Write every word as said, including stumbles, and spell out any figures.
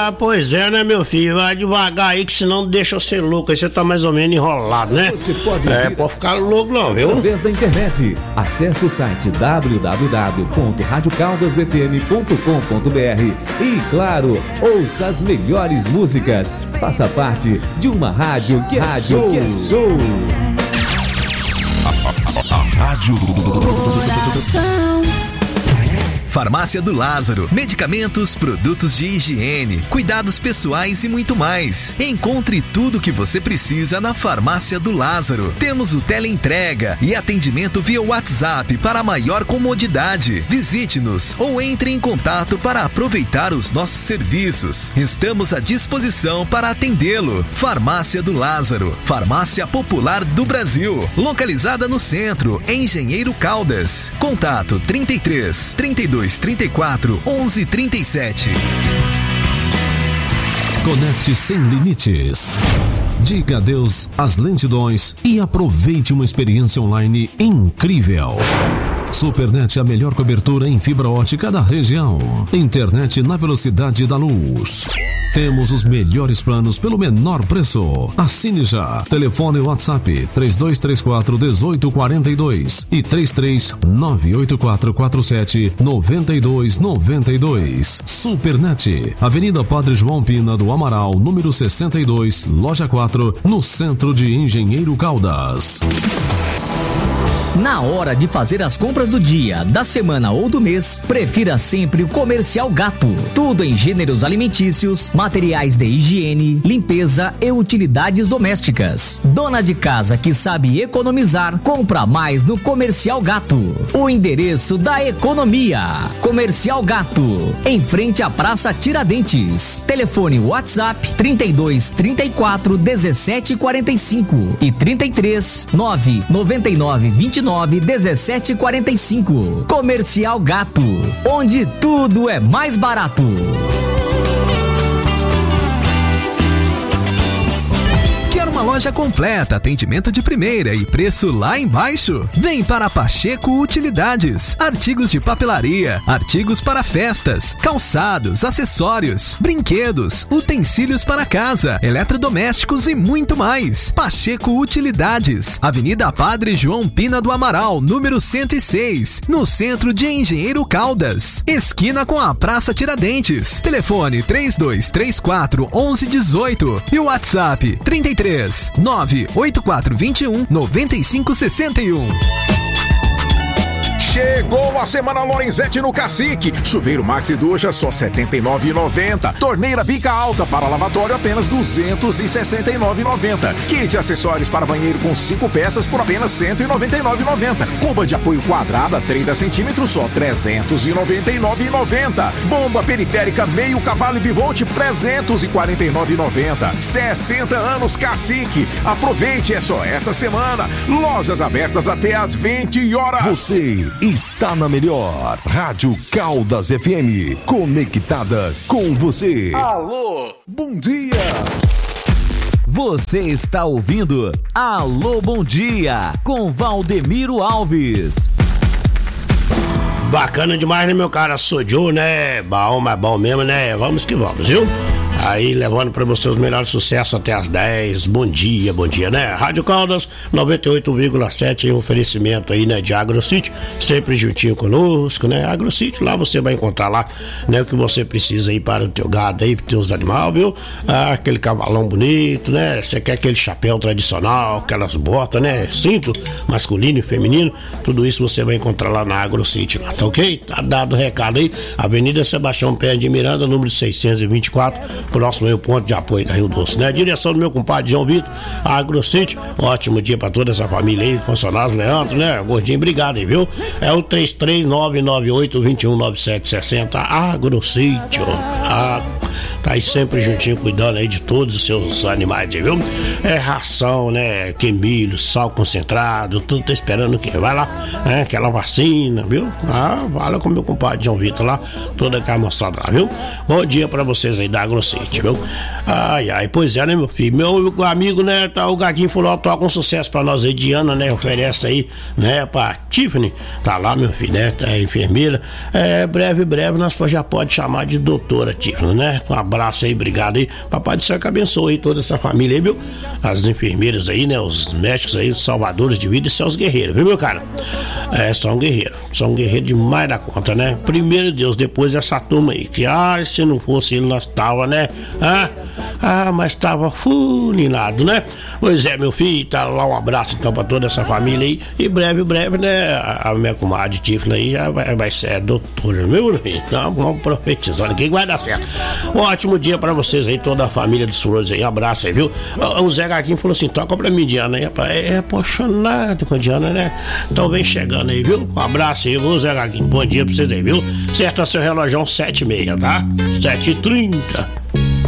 Ah, pois é, né, meu filho? Vai devagar aí, que senão deixa você louco. Aí você tá mais ou menos enrolado, né? Você pode É, pode ficar louco não, viu? Através da internet. Acesse o site w w w ponto rádio caldas f m ponto com ponto b r e, claro, ouça as melhores músicas. Faça parte de uma rádio que é rádio show. Que é show. A, a, a rádio Farmácia do Lázaro. Medicamentos, produtos de higiene, cuidados pessoais e muito mais. Encontre tudo o que você precisa na Farmácia do Lázaro. Temos o teleentrega e atendimento via WhatsApp para maior comodidade. Visite-nos ou entre em contato para aproveitar os nossos serviços. Estamos à disposição para atendê-lo. Farmácia do Lázaro, farmácia popular do Brasil. Localizada no centro, em Engenheiro Caldas. Contato trinta e três, trinta e dois, trinta e quatro, onze, trinta e sete. Conecte sem limites. Diga adeus às lentidões e aproveite uma experiência online incrível. Supernet, a melhor cobertura em fibra ótica da região. Internet na velocidade da luz. Temos os melhores planos pelo menor preço. Assine já. Telefone e WhatsApp três dois três quatro, um oito quatro dois e três três nove oito quatro quatro sete nove dois nove dois. Supernet, Avenida Padre João Pina do Amaral, número sessenta e dois, loja quatro, no centro de Engenheiro Caldas. Na hora de fazer as compras do dia, da semana ou do mês, prefira sempre o Comercial Gato. Tudo em gêneros alimentícios, materiais de higiene, limpeza e utilidades domésticas. Dona de casa que sabe economizar, compra mais no Comercial Gato. O endereço da economia. Comercial Gato, em frente à Praça Tiradentes. Telefone WhatsApp trinta e dois, trinta e quatro, dezessete, quarenta e cinco e trinta e três, nove, noventa e nove, vinte e nove, dezessete, quarenta e cinco. Comercial Gato, onde tudo é mais barato. Uma loja completa, atendimento de primeira e preço lá embaixo? Vem para a Pacheco Utilidades. Artigos de papelaria, artigos para festas, calçados, acessórios, brinquedos, utensílios para casa, eletrodomésticos e muito mais. Pacheco Utilidades, Avenida Padre João Pina do Amaral, número cento e seis, no centro de Engenheiro Caldas, esquina com a Praça Tiradentes. Telefone três dois três quatro, onze, dezoito e o WhatsApp trinta e três, nove oito quatro, vinte e um, noventa e cinco, sessenta e um. Chegou a Semana Lorenzetti no Cacique. Chuveiro Maxi Ducha só setenta e nove reais e noventa centavos. Torneira bica alta para lavatório apenas duzentos e sessenta e nove reais e noventa centavos. Kit acessórios para banheiro com cinco peças por apenas cento e noventa e nove reais e noventa centavos. Cuba de apoio quadrada trinta centímetros só trezentos e noventa e nove reais e noventa centavos. Bomba periférica meio cavalo e bivolt trezentos e quarenta e nove reais e noventa centavos. sessenta anos Cacique. Aproveite, é só essa semana. Lojas abertas até às vinte horas. Você está na melhor Rádio Caldas F M, conectada com você. Alô, bom dia. Você está ouvindo Alô, bom dia, com Valdemiro Alves. Bacana demais, né, meu cara? Sou Joe, né? Bom, mas bom mesmo, né? Vamos que vamos, viu? Aí, levando pra você os melhores sucessos até as dez. Bom dia, bom dia, né? Rádio Caldas, noventa e oito vírgula sete, em oferecimento aí, né, de AgroCity, sempre juntinho conosco, né? AgroCity, lá você vai encontrar lá, né, o que você precisa aí para o teu gado aí, para os teus animais, viu? Ah, aquele cavalão bonito, né? Você quer aquele chapéu tradicional, aquelas botas, né? Cinto masculino e feminino, tudo isso você vai encontrar lá na AgroCity, lá, tá ok? Tá dado o recado aí, Avenida Sebastião Pé de Miranda, número seiscentos e vinte e quatro, próximo aí o ponto de apoio da Rio Doce, né? Direção do meu compadre João Vitor, AgroCity. Ótimo dia pra toda essa família aí, funcionários, Leandro, né? Gordinho, obrigado aí, viu? É o três três nove nove oito, dois um nove sete seis zero, AgroCity, ó. Ah, tá aí sempre juntinho, cuidando aí de todos os seus animais aí, viu? É ração, né? Que milho, sal concentrado, tudo tá esperando o quê? Vai lá, né? Aquela vacina, viu? Ah, fala com meu compadre João Vitor lá, toda aquela moçada lá, viu? Bom dia pra vocês aí da AgroCity, viu? Ai, ai, pois é, né, meu filho? Meu amigo, né, tá, o Gaguinho falou, toca um sucesso pra nós aí, Diana, né, oferece aí, né, pra Tiffany, tá lá, meu filho, né, tá enfermeira, é, breve, breve, nós já pode chamar de doutora Tiffany, né, né? Um abraço aí, obrigado aí. Papai do céu que abençoe aí toda essa família aí, viu? As enfermeiras aí, né? Os médicos aí, os salvadores de vida e seus guerreiros, viu, meu cara? É, são guerreiros. São guerreiros demais da conta, né? Primeiro Deus, depois essa turma aí. Que, ah, se não fosse ele, nós tava, né? Ah, ah mas tava fulinado, né? Pois é, meu filho, tá lá um abraço então pra toda essa família aí. E breve, breve, né? A, a minha comadre Tifna aí já vai, vai ser doutora, meu filho. Então, vamos profetizando aqui que vai dar certo. Um ótimo dia pra vocês aí, toda a família dos Flores aí. Um abraço aí, viu? O, o Zé Gaguinho falou assim: toca pra mim, Diana aí, rapaz. É apaixonado com a Diana, né? Então vem chegando aí, viu? Um abraço aí, viu, Zé Gaguinho? Bom dia pra vocês aí, viu? Certo, é seu relógio sete e meia, tá? sete e trinta.